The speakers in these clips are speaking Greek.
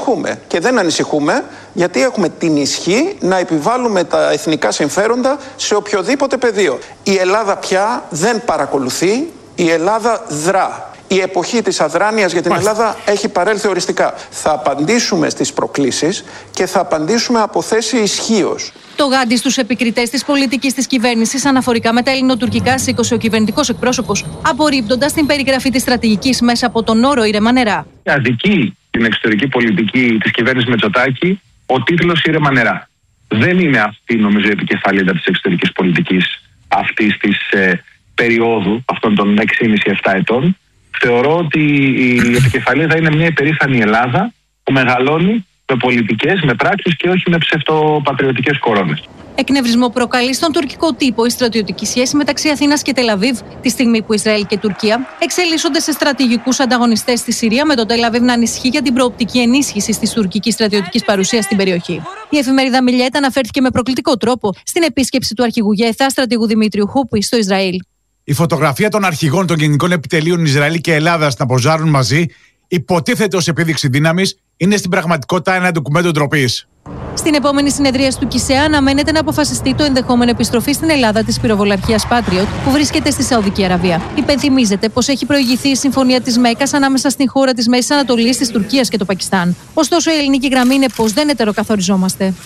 ανησυχούμε. Και δεν ανησυχούμε γιατί έχουμε την ισχύ να επιβάλλουμε τα εθνικά συμφέροντα σε οποιοδήποτε πεδίο. Η Ελλάδα πια δεν παρακολουθεί, η Ελλάδα δρά. Η εποχή της αδράνειας για την Ελλάδα έχει παρέλθει οριστικά. Θα απαντήσουμε στις προκλήσεις και θα απαντήσουμε από θέση ισχύως. Το γάντι στους επικριτές της πολιτικής της κυβέρνησης αναφορικά με τα ελληνοτουρκικά σήκωσε ο κυβερνητικός εκπρόσωπος, απορρίπτοντας την περιγραφή της στρατηγικής μέσα από τον όρο ήρεμα νερά. Αδικεί την εξωτερική πολιτική της κυβέρνησης Μητσοτάκη ο τίτλος ήρεμα νερά. Δεν είναι αυτή, νομίζω, η επικεφαλίδα της εξωτερικής πολιτικής αυτής της περίοδου, αυτών των 6,5-7 ετών. Θεωρώ ότι η επικεφαλίδα είναι μια υπερήφανη Ελλάδα που μεγαλώνει με πολιτικές, με πράξεις και όχι με ψευτοπατριωτικές κορώνες. Εκνευρισμό προκαλεί στον τουρκικό τύπο η στρατιωτική σχέση μεταξύ Αθήνας και Τελαβίβ, τη στιγμή που Ισραήλ και Τουρκία εξελίσσονται σε στρατηγικούς ανταγωνιστές στη Συρία, με το Τελαβίβ να ανησυχεί για την προοπτική ενίσχυση της τουρκικής στρατιωτικής παρουσίας στην περιοχή. Η εφημερίδα Μιλιέτ αναφέρθηκε με προκλητικό τρόπο στην επίσκεψη του αρχηγού ΓΕΘΑ στρατηγού Δημήτριου Χούπη στο Ισραήλ. Η φωτογραφία των αρχηγών των γενικών επιτελείων Ισραήλ και Ελλάδας να ποζάρουν μαζί, υποτίθεται ως επίδειξη δύναμης, είναι στην πραγματικότητα ένα ντοκουμέντο ντροπής. Στην επόμενη συνεδρίαση του ΚΙΣΕΑ αναμένεται να αποφασιστεί το ενδεχόμενο επιστροφή στην Ελλάδα της πυροβολαρχίας Patriot που βρίσκεται στη Σαουδική Αραβία. Υπενθυμίζεται πως έχει προηγηθεί η συμφωνία της Μέκκας ανάμεσα στην χώρα της Μέσης Ανατολής, της Τουρκίας και το Πακιστάν. Ωστόσο, η ελληνική γραμμή είναι πως δεν ετεροκαθοριζόμαστε.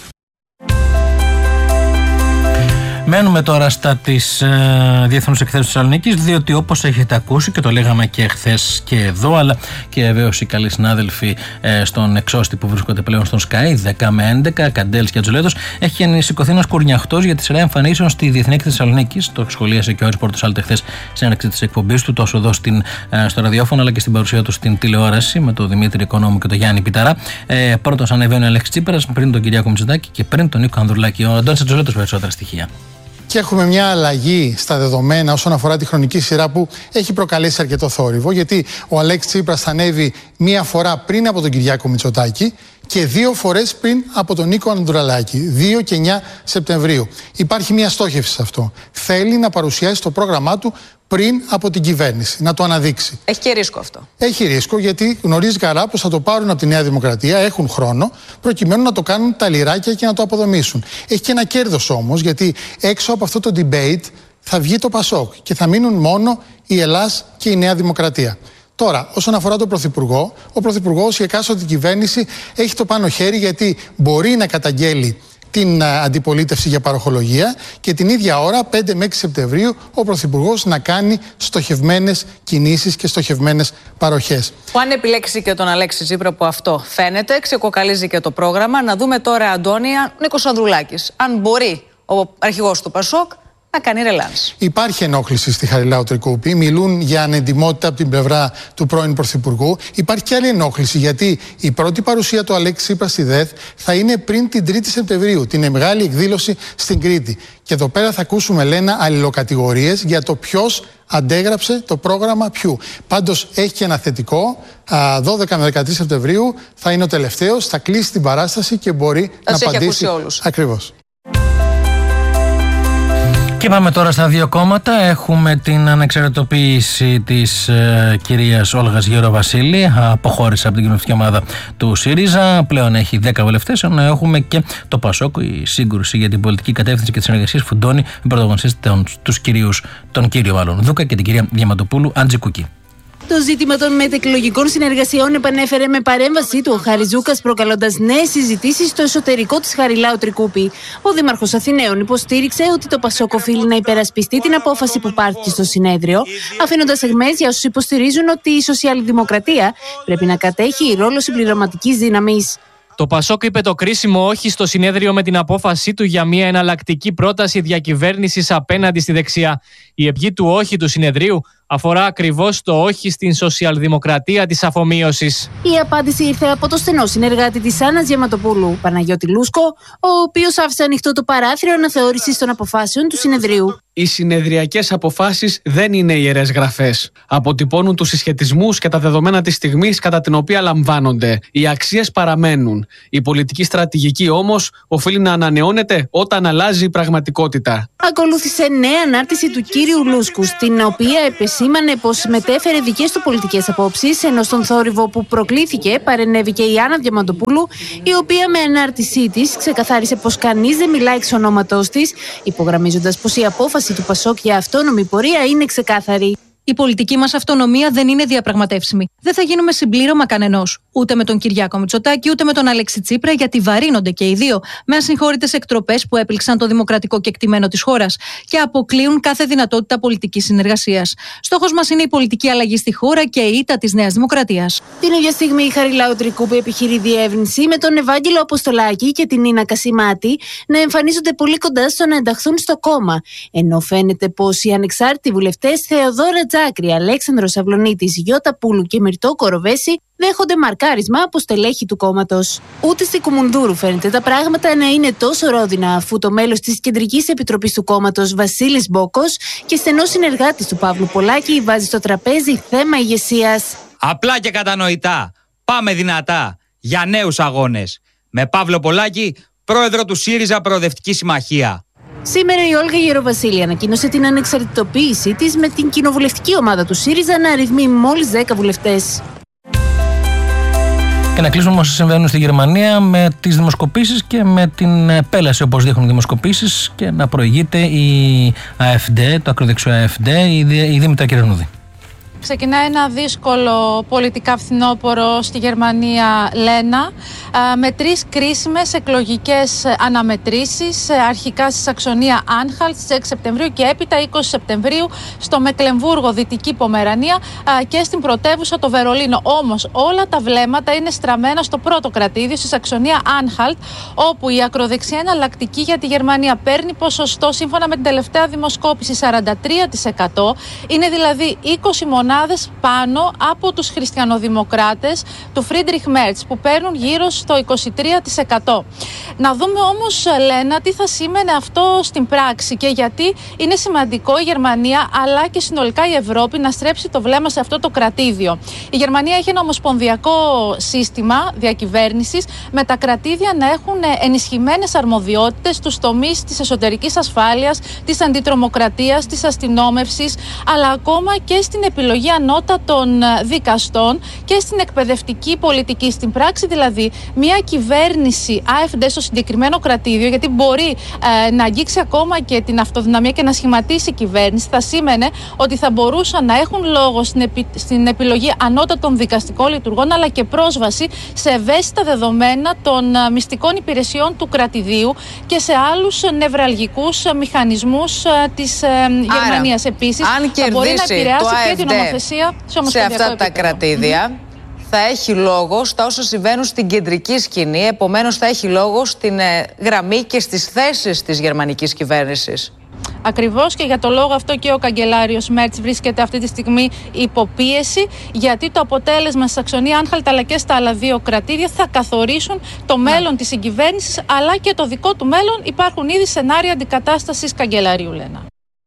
Μένουμε τώρα στα της Διεθνούς Εκθέσεως της Θεσσαλονίκης, διότι όπως έχετε ακούσει και το λέγαμε και χθες και εδώ, αλλά και βεβαίως οι καλοί συνάδελφοι στον εξώστη που βρίσκονται πλέον στον Sky, 10 με 11, Καντέλης και Ατζολέτος, έχει σηκωθεί ένας κουρνιαχτός για τη σειρά εμφανίσεων στη Διεθνή Έκθεση της Θεσσαλονίκης. Το σχολίασε και ο Άρης Πορτοσάλτε χθες στην έναρξη της εκπομπής του, τόσο εδώ στο ραδιόφωνο, αλλά και στην παρουσία του στην τηλεόραση με τον Δημήτρη Οικονόμου και τον Γιάννη Πιταρά. Πρώτος ανεβαίνει ο Αλέξης Τσίπρας, πριν τον Κυριάκο Μητσοτάκη και πριν τον Νίκο Ανδρουλάκη. Ο Αντώνης Ατζολέτος περισσότερα στοιχεία. Και έχουμε μια αλλαγή στα δεδομένα όσον αφορά τη χρονική σειρά που έχει προκαλέσει αρκετό θόρυβο, γιατί ο Αλέξης Τσίπρας θα ανέβει μία φορά πριν από τον Κυριάκο Μητσοτάκη και 2 φορές πριν από τον Νίκο Ανδρουλάκη, 2 και 9 Σεπτεμβρίου. Υπάρχει μια στόχευση σε αυτό. Θέλει να παρουσιάσει το πρόγραμμά του πριν από την κυβέρνηση, να το αναδείξει. Έχει και ρίσκο αυτό. Έχει ρίσκο, γιατί γνωρίζει καλά πως θα το πάρουν από τη Νέα Δημοκρατία, έχουν χρόνο, προκειμένου να το κάνουν τα λιράκια και να το αποδομήσουν. Έχει και ένα κέρδος όμως, γιατί έξω από αυτό το debate θα βγει το Πασόκ και θα μείνουν μόνο η Ελλάς και η Νέα Δημοκρατία. Τώρα, όσον αφορά τον Πρωθυπουργό, ο Πρωθυπουργός, η εκάστοτε κυβέρνηση έχει το πάνω χέρι, γιατί μπορεί να καταγγέλει την αντιπολίτευση για παροχολογία και την ίδια ώρα, 5 με 6 Σεπτεμβρίου, ο Πρωθυπουργός να κάνει στοχευμένες κινήσεις και στοχευμένες παροχές. Που αν επιλέξει και τον Αλέξη Τσίπρα, που αυτό φαίνεται, ξεκοκαλίζει και το πρόγραμμα. Να δούμε τώρα, Αντώνια, Νίκος Ανδρουλάκης. Αν μπορεί ο αρχηγός του Πασόκ να κάνει ρελάνς. Υπάρχει ενόχληση στη Χαριλάου Τρικούπη. Μιλούν για ανεντιμότητα από την πλευρά του πρώην Πρωθυπουργού. Υπάρχει και άλλη ενόχληση, γιατί η πρώτη παρουσία του Αλέξη Τσίπρα στη ΔΕΘ θα είναι πριν την 3η Σεπτεμβρίου, την μεγάλη εκδήλωση στην Κρήτη. Και εδώ πέρα θα ακούσουμε, λένε, αλληλοκατηγορίες για το ποιος αντέγραψε το πρόγραμμα ποιου. Πάντως έχει και ένα θετικό. 12 με 13 Σεπτεμβρίου θα είναι ο τελευταίος, θα κλείσει την παράσταση και μπορεί να απαντήσει. Ακριβώς. Και πάμε τώρα στα δύο κόμματα. Έχουμε την ανεξαρτητοποίηση της κυρίας Όλγας Γεροβασίλη. Αποχώρησε από την κοινοβουλευτική ομάδα του ΣΥΡΙΖΑ. Πλέον έχει 10 βουλευτές. Ενώ έχουμε και το ΠΑΣΟΚ, η σύγκρουση για την πολιτική κατεύθυνση και τις συνεργασίες φουντώνει με πρωταγωνιστές τον κύριο Δούκα και την κυρία Διαμαντοπούλου Αντζικούκη. Το ζήτημα των μετεκλογικών συνεργασιών επανέφερε με παρέμβασή του ο Χαριζούκας, προκαλώντας νέες συζητήσεις στο εσωτερικό της Χαριλάου Τρικούπη. Ο Δήμαρχος Αθηναίων υποστήριξε ότι το Πασόκ οφείλει να υπερασπιστεί την απόφαση που πάρθηκε στο συνέδριο, αφήνοντας αιχμές για όσους υποστηρίζουν ότι η σοσιαλδημοκρατία πρέπει να κατέχει ρόλο συμπληρωματικής δύναμης. Το Πασόκ είπε το κρίσιμο όχι στο συνέδριο με την απόφασή του για μια εναλλακτική πρόταση διακυβέρνησης απέναντι στη δεξιά. Η ευγή του όχι του συνεδρίου αφορά ακριβώς το όχι στην σοσιαλδημοκρατία της αφομοίωσης. Η απάντηση ήρθε από το στενό συνεργάτη της Άννας Διαματοπούλου, Παναγιώτη Λούσκο, ο οποίος άφησε ανοιχτό το παράθυρο αναθεώρησης των αποφάσεων του συνεδρίου. Οι συνεδριακές αποφάσεις δεν είναι ιερές γραφές. Αποτυπώνουν τους συσχετισμούς και τα δεδομένα της στιγμής κατά την οποία λαμβάνονται. Οι αξίες παραμένουν. Η πολιτική στρατηγική όμως οφείλει να ανανεώνεται όταν αλλάζει η πραγματικότητα. Ακολούθησε νέα ανάρτηση του κύριου Λούσκου, στην οποία επεσήμανε επεσήμανε πως μετέφερε δικές του πολιτικές απόψεις, ενώ στον θόρυβο που προκλήθηκε παρενέβηκε η Άννα Διαμαντοπούλου, η οποία με ανάρτησή της ξεκαθάρισε πως κανείς δεν μιλάει εξ ονόματός της, υπογραμμίζοντας πως η απόφαση του Πασόκ για αυτόνομη πορεία είναι ξεκάθαρη. Η πολιτική μας αυτονομία δεν είναι διαπραγματεύσιμη. Δεν θα γίνουμε συμπλήρωμα κανενός. Ούτε με τον Κυριάκο Μητσοτάκη, ούτε με τον Αλέξη Τσίπρα, γιατί βαρύνονται και οι δύο με ασυγχώρητες εκτροπές που έπληξαν το δημοκρατικό κεκτημένο της χώρας και αποκλείουν κάθε δυνατότητα πολιτικής συνεργασίας. Στόχος μας είναι η πολιτική αλλαγή στη χώρα και η ήττα της Νέας Δημοκρατίας. Την ίδια στιγμή η Χαριλάου Τρικούπη επιχειρεί διεύρυνση, με τον Ευάγγελο Αποστολάκη και την Νίνα Κασιμάτη να εμφανίζονται πολύ κοντά στο να ενταχθούν στο κόμμα. Ενώ φαίνεται πως οι ανεξάρτητοι βουλευτές Θεοδόρα Τζάκρη, Αλέξανδρος Αυλονίτης, Γιώτα Πούλου και Μυρτώ Κοροβέση δέχονται μαρκάρισμα από στελέχη του κόμματος. Ούτε στη Κουμουνδούρου φαίνεται τα πράγματα να είναι τόσο ρόδινα, αφού το μέλος της Κεντρικής Επιτροπής του κόμματος, Βασίλης Μπόκος, και στενός συνεργάτης του Παύλου Πολάκη, βάζει στο τραπέζι θέμα ηγεσίας. Απλά και κατανοητά. Πάμε δυνατά για νέους αγώνες. Με Παύλο Πολάκη, πρόεδρο του ΣΥΡΙΖΑ Προοδευτική Συμμαχία. Σήμερα η Όλγα Γεροβασίλη ανακοίνωσε την ανεξαρτητοποίησή της, με την κοινοβουλευτική ομάδα του ΣΥΡΙΖΑ να αριθμεί μόλις 10 βουλευτές. Και να κλείσουμε όσα συμβαίνουν στη Γερμανία με τις δημοσκοπήσεις και με την πέλαση, όπως δείχνουν οι δημοσκοπήσεις, και να προηγείται η AfD, το ακροδεξιό AfD, η Δήμητρα Κυρανούδη. Ξεκινάει ένα δύσκολο πολιτικά φθινόπωρο στη Γερμανία, Λένα, με 3 κρίσιμες εκλογικές αναμετρήσεις, αρχικά στη Σαξονία Άνχαλτ στις 6 Σεπτεμβρίου και έπειτα 20 Σεπτεμβρίου στο Μεκλεμβούργο, Δυτική Πομερανία, και στην πρωτεύουσα το Βερολίνο. Όμως όλα τα βλέμματα είναι στραμμένα στο πρώτο κρατήδιο, στη Σαξονία Άνχαλτ, όπου η ακροδεξιά εναλλακτική για τη Γερμανία παίρνει ποσοστό, σύμφωνα με την τελευταία δημοσκόπηση, 43%. Είναι δηλαδή 20 μονάδες πάνω από τους χριστιανοδημοκράτες του Φρίντριχ Μέρτς, που παίρνουν γύρω στο 23%. Να δούμε όμως, Λένα, τι θα σήμαινε αυτό στην πράξη και γιατί είναι σημαντικό η Γερμανία, αλλά και συνολικά η Ευρώπη, να στρέψει το βλέμμα σε αυτό το κρατήδιο. Η Γερμανία έχει ένα ομοσπονδιακό σύστημα διακυβέρνησης, με τα κρατήδια να έχουν ενισχυμένες αρμοδιότητες στους τομείς της εσωτερικής ασφάλειας, της αντιτρομοκρατίας, της αστυνόμευσης, αλλά ακόμα και στην επιλογή ανώτατων δικαστών και στην εκπαιδευτική πολιτική. Στην πράξη, δηλαδή, μια κυβέρνηση AfD στο συγκεκριμένο κρατήδιο, γιατί μπορεί να αγγίξει ακόμα και την αυτοδυναμία και να σχηματίσει κυβέρνηση, θα σήμαινε ότι θα μπορούσαν να έχουν λόγο στην επιλογή ανώτατων δικαστικών λειτουργών, αλλά και πρόσβαση σε ευαίσθητα δεδομένα των μυστικών υπηρεσιών του κρατηδίου και σε άλλους νευραλγικούς μηχανισμούς της Γερμανίας. Επίσης, θα μπορεί να επηρεάσει και την νομοθεσία σε αυτά τα κρατήδια. Θα έχει λόγο στα όσα συμβαίνουν στην κεντρική σκηνή, επομένως θα έχει λόγο στην γραμμή και στις θέσεις της γερμανικής κυβέρνησης. Ακριβώς, και για το λόγο αυτό και ο καγκελάριος Μέρτς βρίσκεται αυτή τη στιγμή υπό πίεση, γιατί το αποτέλεσμα στη Σαξονία Άνχαλτ αλλά και στα άλλα 2 κρατήδια θα καθορίσουν το μέλλον της συγκυβέρνησης, αλλά και το δικό του μέλλον. Υπάρχουν ήδη σενάρια αντικατάστασης καγκελαρίου, Λένα.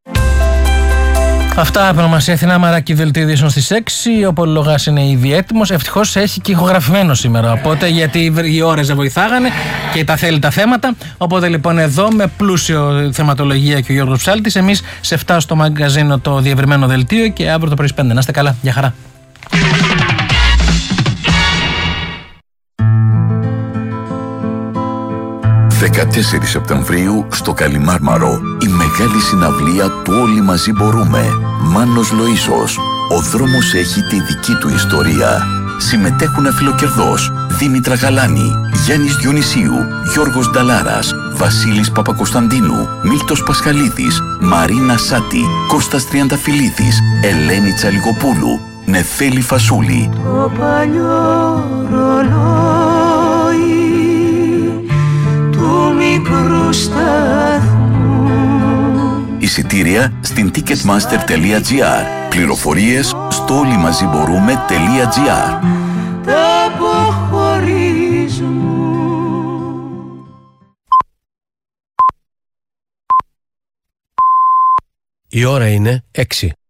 Αυτά από ονομασία Αθηνά Μαράκη, δελτίο ειδήσεων στις 6. Ο Πολυλογάς είναι ήδη έτοιμος. Ευτυχώς έχει και ηχογραφημένο σήμερα. Οπότε, γιατί οι ώρες δεν βοηθάγανε και τα θέλει τα θέματα. Οπότε λοιπόν εδώ με πλούσιο θεματολογία και ο Γιώργος Ψάλτης. Εμείς σε 7 στο μαγκαζίνο το διευρυμένο δελτίο και αύριο το πρωί 5. Να είστε καλά. Γεια χαρά. 14 Σεπτεμβρίου στο Καλιμάρμαρο, η μεγάλη συναυλία του Όλοι Μαζί Μπορούμε. Μάνος Λοΐσος. Ο δρόμος έχει τη δική του ιστορία. Συμμετέχουν αφιλοκερδός Δήμητρα Γαλάνη, Γιάννης Διονυσίου, Γιώργος Νταλάρας, Βασίλης Παπακοσταντίνου, Μίλτος Πασχαλίδης, Μαρίνα Σάτη, Κώστας Τριανταφυλλίδης, Ελένη Τσαλιγοπούλου, Νεφέλη Φασούλη. Το παλιό ρολόι του μικρού σταθμού. Εισιτήρια στην ticketmaster.gr. Πληροφορίες στο όλοιμαζιμπορούμε.gr. Τα αποχωρισμού. Η ώρα είναι 6.